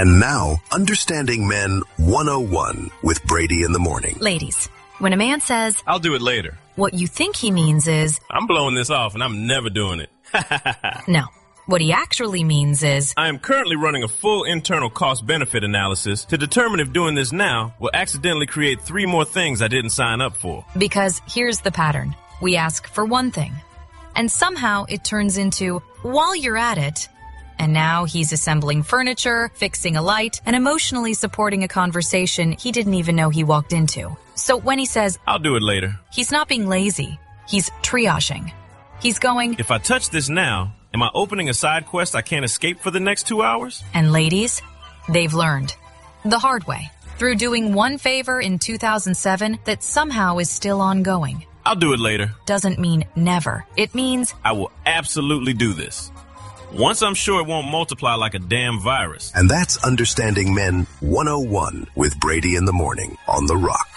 And now, Understanding Men 101 with Brady in the Morning. Ladies, when a man says, "I'll do it later," what you think he means is, "I'm blowing this off and I'm never doing it." No. What he actually means is, I am currently running a full internal cost-benefit analysis to determine if doing this now will accidentally create 3 more things I didn't sign up for. Because here's the pattern. We ask for one thing, and somehow it turns into, while you're at it, and now he's assembling furniture, fixing a light, and emotionally supporting a conversation he didn't even know he walked into. So when he says, "I'll do it later," he's not being lazy. He's triaging. He's going, if I touch this now, am I opening a side quest I can't escape for the next 2 hours? And ladies, they've learned the hard way through doing one favor in 2007 that somehow is still ongoing. "I'll do it later" Doesn't mean never. It means I will absolutely do this. Once I'm sure it won't multiply like a damn virus. And that's Understanding Men 101 with Brady in the Morning on The Rock.